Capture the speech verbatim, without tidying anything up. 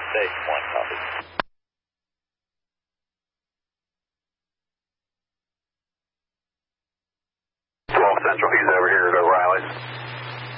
Station one, copy. twelve Central, he's over here at O'Reilly's.